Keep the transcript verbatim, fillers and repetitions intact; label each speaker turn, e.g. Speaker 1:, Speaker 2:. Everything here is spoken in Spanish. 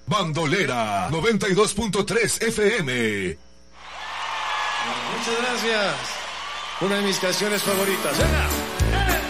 Speaker 1: Bandolera noventa y dos punto tres F M.
Speaker 2: Muchas gracias. Una de mis canciones favoritas. ¡Venga!